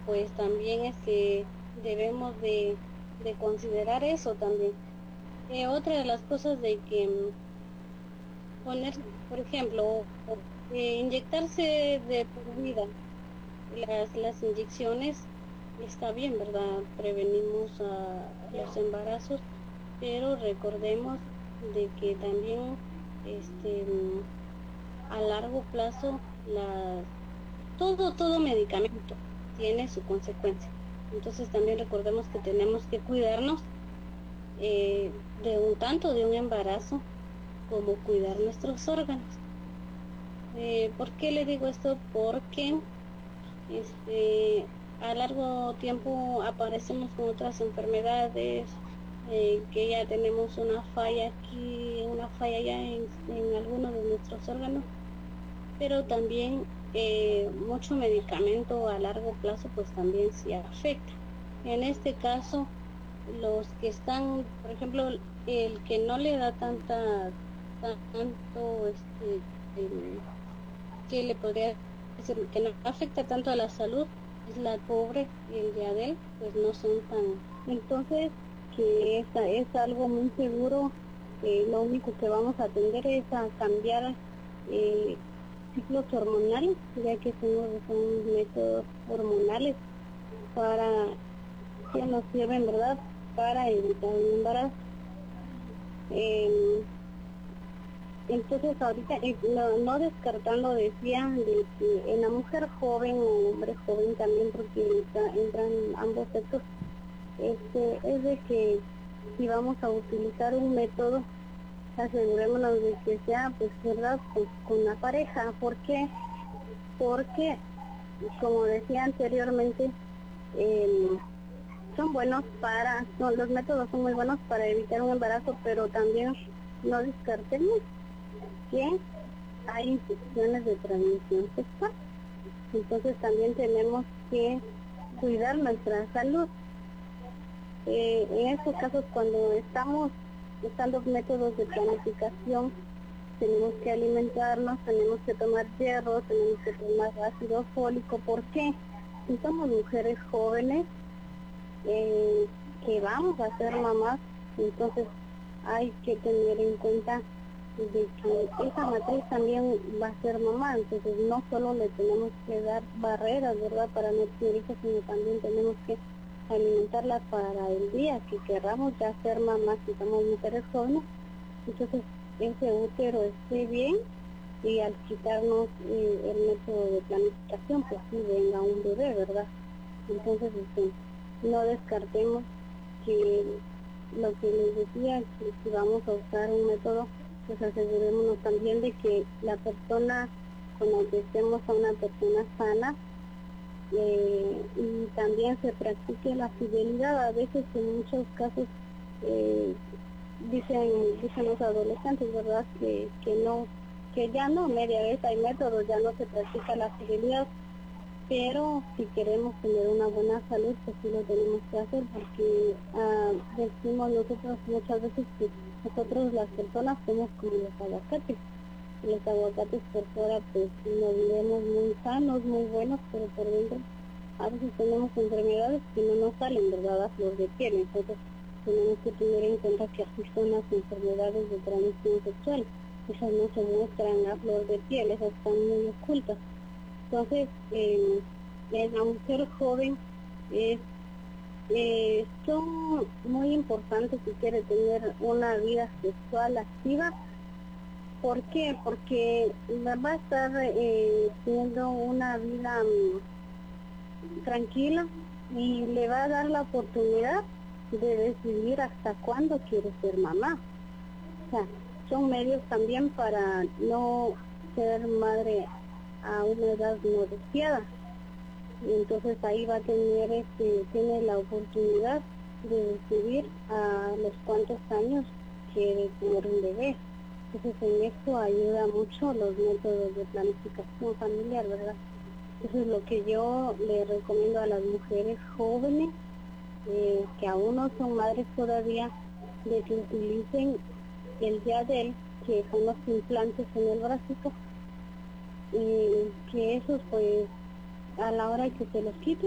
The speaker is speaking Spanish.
pues también debemos de considerar eso también. Otra de las cosas de que poner, por ejemplo, inyectarse de por vida, las inyecciones está bien, ¿verdad? Prevenimos los embarazos, pero recordemos de que también a largo plazo todo medicamento tiene su consecuencia. Entonces también recordemos que tenemos que cuidarnos de un tanto de un embarazo como cuidar nuestros órganos. ¿Por qué le digo esto? Porque a largo tiempo aparecemos con otras enfermedades, que ya tenemos una falla aquí, una falla ya en algunos de nuestros órganos, pero también mucho medicamento a largo plazo pues también sí afecta. En este caso, los que están, por ejemplo, el que no le da tanto, em, que le podría decir que no afecta tanto a la salud, es la pobre y el de él, pues no son tan, entonces que es algo muy seguro. Lo único que vamos a atender es a cambiar ciclos hormonales, ya que son métodos hormonales para que nos sirven, ¿verdad?, para evitar un embarazo. Eh, entonces ahorita, no descartando, decía, de que en la mujer joven o hombre joven también, porque entran ambos sexos, es de que si vamos a utilizar un método, asegurémonos de que sea, pues, ¿verdad?, pues, con la pareja. ¿Por qué? Porque, como decía anteriormente, los métodos son muy buenos para evitar un embarazo, pero también no descartemos que hay infecciones de transmisión sexual. Entonces también tenemos que cuidar nuestra salud. En estos casos, cuando estamos usando métodos de planificación, tenemos que alimentarnos, tenemos que tomar hierro, tenemos que tomar ácido fólico. ¿Por qué? Si somos mujeres jóvenes que vamos a ser mamás, entonces hay que tener en cuenta de que esa matriz también va a ser mamá. Entonces no solo le tenemos que dar barreras, ¿verdad?, para no tener hijos, sino también tenemos que alimentarla para el día que querramos ya ser mamás, si somos mujeres jóvenes. Entonces ese útero esté bien, y al quitarnos el método de planificación, pues sí venga un bebé, ¿verdad? Entonces no descartemos que lo que les decía, que si vamos a usar un método, pues asegurémonos también de que la persona con la que estemos a una persona sana, y también se practique la fidelidad. A veces, en muchos casos, dicen los adolescentes, ¿verdad?, que no, que ya no, media vez hay métodos, ya no se practica la fidelidad. Pero si queremos tener una buena salud, pues sí lo tenemos que hacer, porque decimos nosotros muchas veces que nosotros, las personas, somos como los aguacates. Los aguacates por fuera pues nos vemos muy sanos, muy buenos, pero por dentro a veces tenemos enfermedades que no nos salen, ¿verdad?, a flor de piel. Entonces tenemos que tener en cuenta que así son las enfermedades de transmisión sexual. Esas no se muestran a flor de piel, esas están muy ocultas. Entonces, en la mujer joven son muy importantes si quiere tener una vida sexual activa. ¿Por qué? Porque va a estar teniendo una vida tranquila, y le va a dar la oportunidad de decidir hasta cuándo quiere ser mamá. O sea, son medios también para no ser madre a una edad no deseada. Y entonces ahí va a tener, tiene la oportunidad de decidir a los cuantos años quiere tener un bebé. Entonces en esto ayuda mucho los métodos de planificación familiar, ¿verdad? Eso es lo que yo le recomiendo a las mujeres jóvenes, que aún no son madres todavía, de que utilicen el Yadel, que son los implantes en el bracito, y que esos, pues, a la hora que se los quiten,